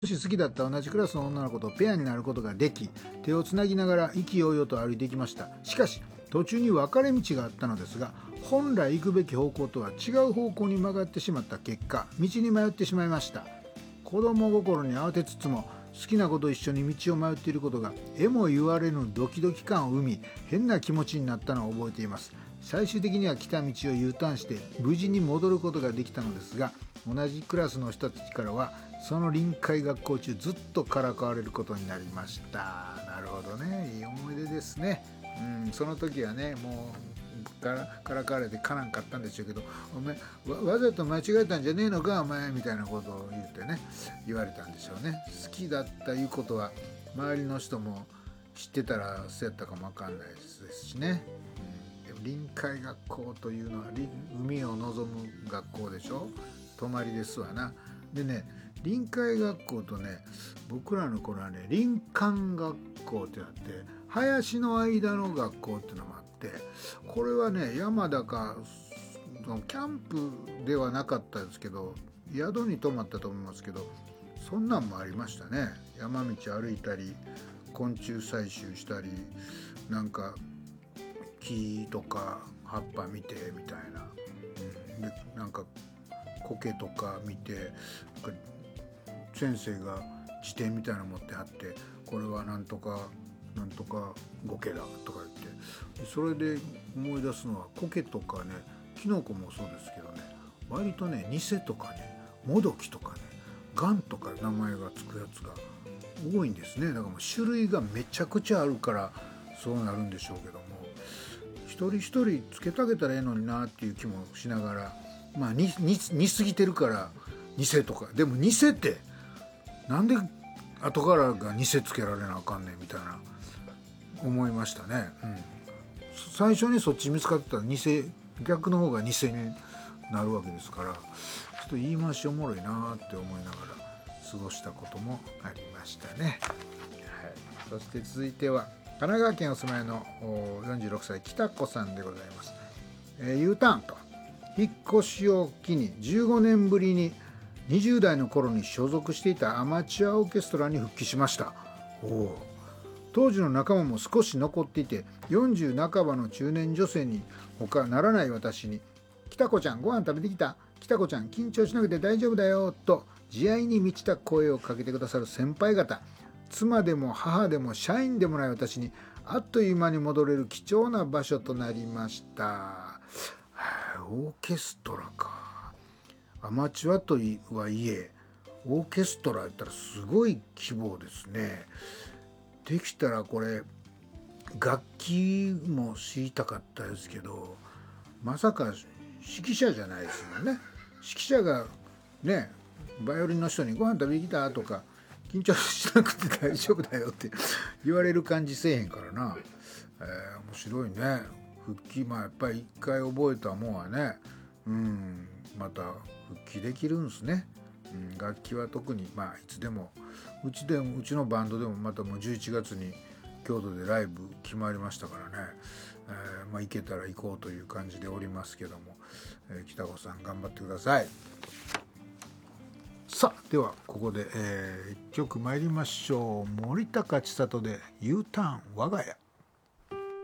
し好きだった同じクラスの女の子とペアになることができ、手をつなぎながら意気揚々と歩いていきました。しかし途中に分かれ道があったのですが、本来行くべき方向とは違う方向に曲がってしまった結果、道に迷ってしまいました。子供心に慌てつつも、好きな子と一緒に道を迷っていることがえも言われぬドキドキ感を生み、変な気持ちになったのを覚えています。最終的には来た道を U ターンして無事に戻ることができたのですが、同じクラスの人たちからはその臨海学校中ずっとからかわれることになりました。なるほどね、いい思い出ですね。その時はね、もうからかわれてかなんかったんでしょうけど、お前 わざと間違えたんじゃねえのかお前みたいなことを言ってね、言われたんでしょうね。好きだったいうことは周りの人も知ってたらそうやったかもわかんないですしね。でも臨海学校というのは海を望む学校でしょ。泊まりですわな。でね、臨海学校とね、僕らの頃はね、林間学校ってなって、林の間の学校っていうのもあって、これはね、山だかキャンプではなかったですけど、宿に泊まったと思いますけど、そんなんもありましたね。山道歩いたり、昆虫採集したり、なんか木とか葉っぱ見てみたいな、でなんか苔とか見て、先生が辞典みたいなの持ってあって、これはなんとかなんとか苔だとか言って、それで思い出すのは苔とかね、キノコもそうですけどね、割とね、ニセとかね、モドキとかね、ガンとか名前がつくやつが多いんですね。だからもう種類がめちゃくちゃあるからそうなるんでしょうけども、一人一人つけてあげたらええのになっていう気もしながら、まあ似すぎてるからニセとか、でもニセってなんで後からがニセつけられなあかんねんみたいな思いましたね。最初にそっち見つかってたら逆の方が偽になるわけですから、ちょっと言い回しおもろいなって思いながら過ごしたこともありましたね。そして続いては神奈川県お住まいの46歳北子さんでございます。U ターンと引っ越しを機に15年ぶりに20代の頃に所属していたアマチュアオーケストラに復帰しました。当時の仲間も少し残っていて、40半ばの中年女性に他ならない私に、北子ちゃんご飯食べてきた、北子ちゃん緊張しなくて大丈夫だよと慈愛に満ちた声をかけてくださる先輩方、妻でも母でも社員でもない私にあっという間に戻れる貴重な場所となりました。オーケストラか。アマチュアとはいえオーケストラやったらすごい規模ですね。できたらこれ楽器も知りたかったですけど、まさか指揮者じゃないですもんね。指揮者がね、バイオリンの人にご飯食べてきたとか、緊張しなくて大丈夫だよって言われる感じせえへんからな。面白いね。復帰、やっぱり一回覚えたもんはね、また復帰できるんですね。楽器は特にいつでも、うちのバンドでもまたもう11月に京都でライブ決まりましたからね、行けたら行こうという感じでおりますけども、北子さん頑張ってください。さあではここで、1曲参りましょう。森高千里で U ターン我が家。